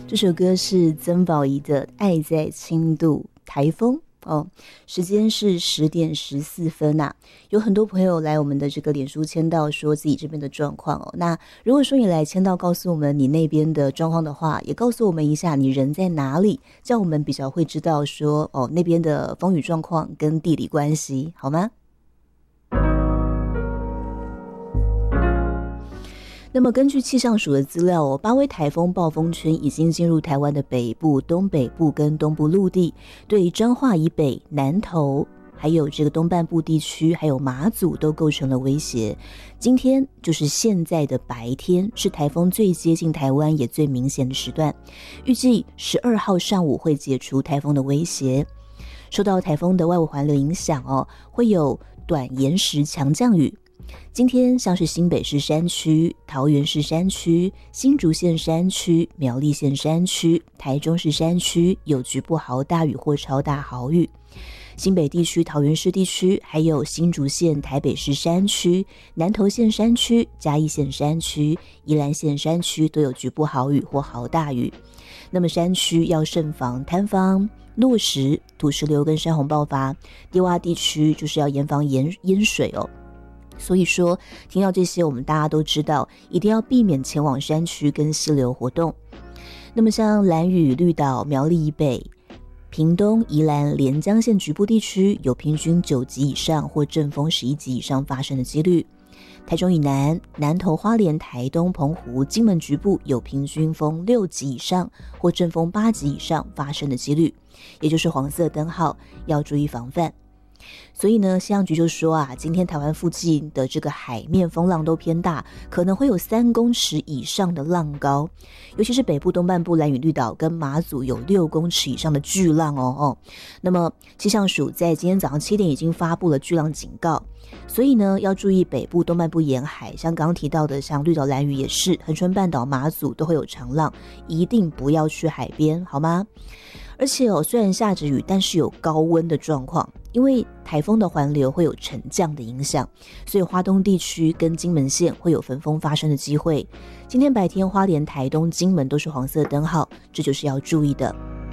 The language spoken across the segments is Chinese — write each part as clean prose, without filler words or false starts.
这首歌是曾宝仪的《爱在轻度台风》时间是10点14分有很多朋友来我们的这个脸书签到说自己这边的状况那如果说你来签到告诉我们你那边的状况的话，也告诉我们一下你人在哪里，这样我们比较会知道说那边的风雨状况跟地理关系，好吗？那么根据气象署的资料8位台风暴风圈已经进入台湾的北部、东北部跟东部陆地，对彰化以北、南投还有这个东半部地区还有马祖都构成了威胁。今天就是现在的白天，是台风最接近台湾也最明显的时段，预计12号上午会解除台风的威胁。受到台风的外围环流影响会有短延时强降雨。今天像是新北市山区、桃园市山区、新竹县山区、苗栗县山区、台中市山区有局部豪大雨或超大豪雨。新北地区、桃园市地区还有新竹县、台北市山区、南投县山区、嘉义县山区、宜兰县山区都有局部豪雨或豪大雨。那么山区要慎防坍方、落石、土石流跟山洪爆发，低洼地区就是要严防淹水所以说听到这些我们大家都知道一定要避免前往山区跟溪流活动。那么像兰屿、绿岛、苗栗以北、屏东、宜兰、连江县局部地区有平均9级以上或阵风11级以上发生的几率。台中以南、南投、花莲、台东、澎湖、金门局部有平均风6级以上或阵风8级以上发生的几率，也就是黄色灯号，要注意防范。所以呢，气象局就说今天台湾附近的这个海面风浪都偏大，可能会有3公尺以上的浪高，尤其是北部东半部兰屿、绿岛跟马祖有6公尺以上的巨浪那么气象署在今天早上7点已经发布了巨浪警告，所以呢要注意北部东半部沿海，像刚刚提到的像绿岛、兰屿也是，恒春半岛、马祖都会有长浪，一定不要去海边，好吗？而且虽然下着雨，但是有高温的状况，因为台风的环流会有沉降的影响，所以花东地区跟金门县会有焚风发生的机会。今天白天花莲、台东、金门都是黄色灯号，这就是要注意的。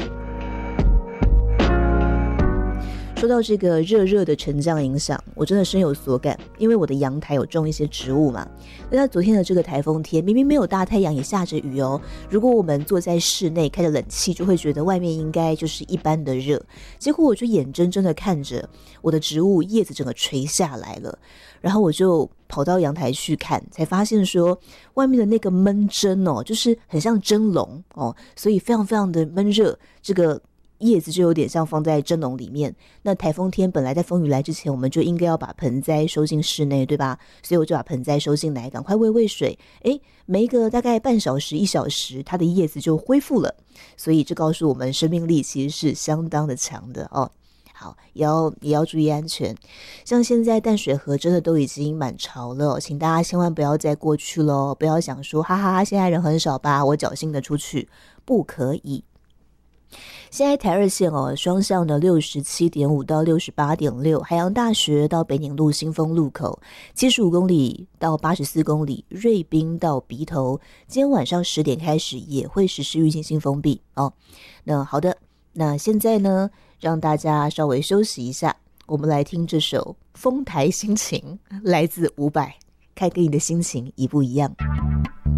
说到这个热热的沉降影响，我真的深有所感，因为我的阳台有种一些植物嘛。那昨天的这个台风天，明明没有大太阳，也下着雨如果我们坐在室内开着冷气，就会觉得外面应该就是一般的热。结果我就眼睁睁的看着我的植物叶子整个垂下来了，然后我就跑到阳台去看，才发现说外面的那个闷蒸就是很像蒸笼所以非常非常的闷热，这个叶子就有点像放在蒸笼里面。那台风天本来在风雨来之前，我们就应该要把盆栽收进室内，对吧？所以我就把盆栽收进来，赶快喂水。没个大概半小时1小时，它的叶子就恢复了。所以这告诉我们生命力其实是相当的强的好，也要注意安全。像现在淡水河真的都已经满潮了，请大家千万不要再过去了，不要想说哈哈现在人很少吧，我侥幸的出去，不可以。现在台二线双向的67.5到68.6，海洋大学到北宁路新丰路口，75公里到84公里，瑞滨到鼻头，今天晚上10点开始也会实施预警性封闭那好的，那现在呢，让大家稍微休息一下，我们来听这首《丰台心情》，来自伍佰，看跟你的心情一不一样。